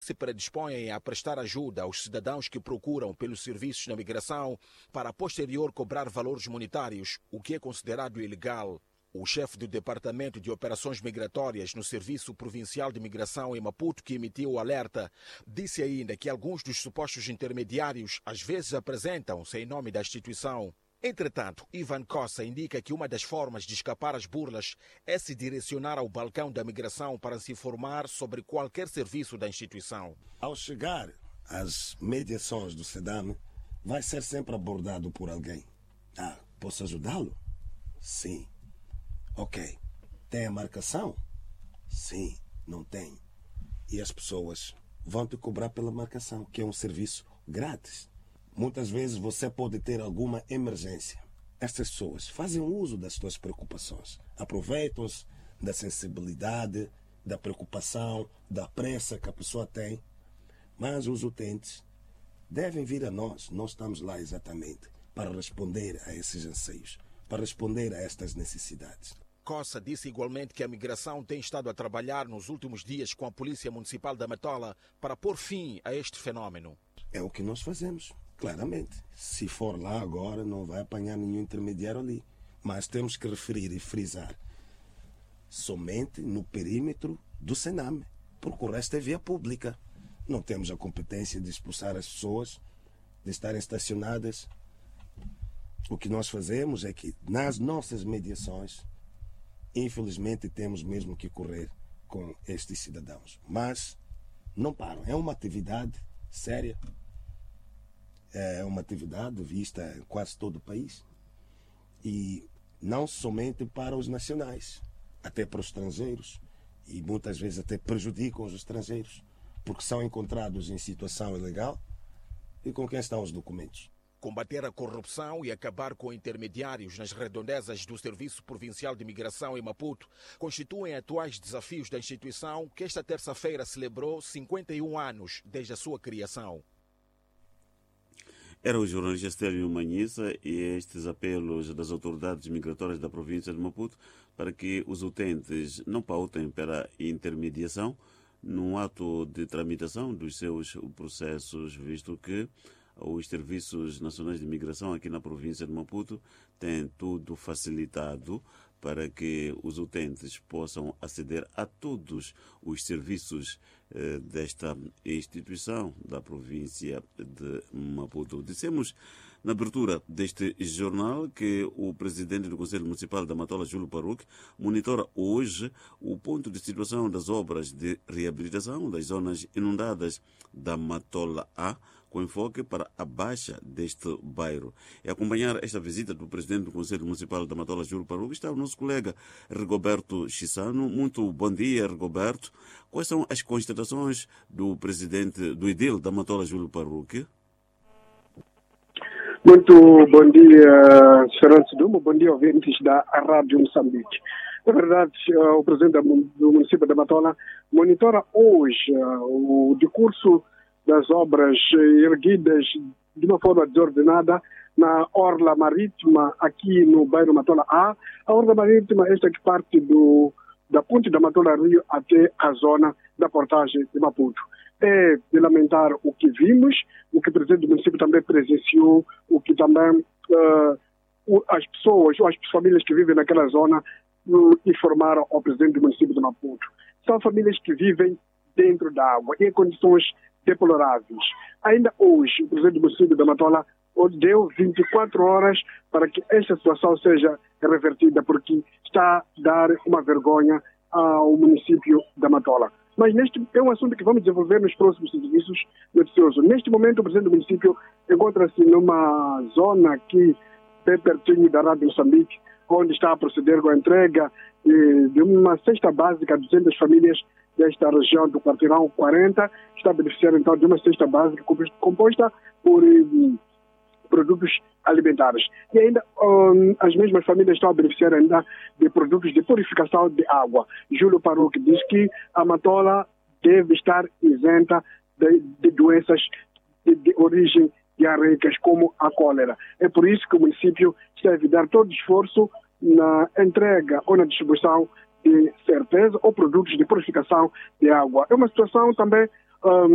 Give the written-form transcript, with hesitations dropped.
se predispõem a prestar ajuda aos cidadãos que procuram pelos serviços da migração para posterior cobrar valores monetários, o que é considerado ilegal. O chefe do Departamento de Operações Migratórias no Serviço Provincial de Migração em Maputo, que emitiu o alerta, disse ainda que alguns dos supostos intermediários às vezes apresentam-se em nome da instituição. Entretanto, Ivan Cossa indica que uma das formas de escapar às burlas é se direcionar ao balcão da migração para se informar sobre qualquer serviço da instituição. Ao chegar às mediações do SEDAM, vai ser sempre abordado por alguém. Posso ajudá-lo? Sim. Ok. Tem a marcação? Sim, não tem. E as pessoas vão te cobrar pela marcação, que é um serviço grátis. Muitas vezes você pode ter alguma emergência. Estas pessoas fazem uso das suas preocupações. Aproveitam-se da sensibilidade, da preocupação, da pressa que a pessoa tem. Mas os utentes devem vir a nós. Nós estamos lá exatamente para responder a esses anseios, para responder a estas necessidades. Cossa disse igualmente que a migração tem estado a trabalhar nos últimos dias com a Polícia Municipal da Matola para pôr fim a este fenómeno. É o que nós fazemos, claramente. Se for lá agora, não vai apanhar nenhum intermediário ali. Mas temos que referir e frisar somente no perímetro do SENAM, porque o resto é via pública. Não temos a competência de expulsar as pessoas, de estarem estacionadas. O que nós fazemos é que, nas nossas mediações, infelizmente temos mesmo que correr com estes cidadãos. Mas não param. É uma atividade séria. É uma atividade vista em quase todo o país. E não somente para os nacionais, até para os estrangeiros. E muitas vezes até prejudicam os estrangeiros, porque são encontrados em situação ilegal e com quem estão os documentos. Combater a corrupção e acabar com intermediários nas redondezas do Serviço Provincial de Migração em Maputo constituem atuais desafios da instituição, que esta terça-feira celebrou 51 anos desde a sua criação. Era o jornalista Estélio Manhissa e estes apelos das autoridades migratórias da província de Maputo para que os utentes não pautem pela intermediação no ato de tramitação dos seus processos, visto que os serviços nacionais de migração aqui na província de Maputo têm tudo facilitado para que os utentes possam aceder a todos os serviços desta instituição da província de Maputo. Dissemos na abertura deste jornal que o presidente do Conselho Municipal da Matola, Júlio Paruque, monitora hoje o ponto de situação das obras de reabilitação das zonas inundadas da Matola A, com enfoque para a baixa deste bairro. E acompanhar esta visita do presidente do Conselho Municipal da Matola, Júlio Paruque, está o nosso colega Rigoberto Chissano. Muito bom dia, Rigoberto. Quais são as constatações do presidente do Edil da Matola, Júlio Paruque? Muito bom dia, Sr. Dumo. Bom dia, ouvintes da Rádio Moçambique. Na verdade, o presidente do município da Matola monitora hoje o decurso das obras erguidas de uma forma desordenada na orla marítima aqui no bairro Matola A. A orla marítima esta que parte da ponte da Matola Rio até a zona da portagem de Maputo. É de lamentar o que vimos, o que o presidente do município também presenciou, o que também as pessoas, ou as famílias que vivem naquela zona informaram ao presidente do município de Maputo. São famílias que vivem dentro da água, em condições deploráveis. Ainda hoje, o presidente do município da Matola deu 24 horas para que esta situação seja revertida, porque está a dar uma vergonha ao município da Matola. Mas é um assunto que vamos desenvolver nos próximos serviços noticiosos. Neste momento, o presidente do município encontra-se numa zona aqui, bem pertinho da Rádio Moçambique, onde está a proceder com a entrega de uma cesta básica a 200 famílias desta região do quarteirão 40, está a beneficiar então de uma cesta básica composta por produtos alimentares. E ainda as mesmas famílias estão a beneficiar ainda de produtos de purificação de água. Júlio Paruque diz que a Matola deve estar isenta de doenças de origem diarreicas como a cólera. É por isso que o município deve dar todo o esforço na entrega ou na distribuição de certeza ou produtos de purificação de água. É uma situação também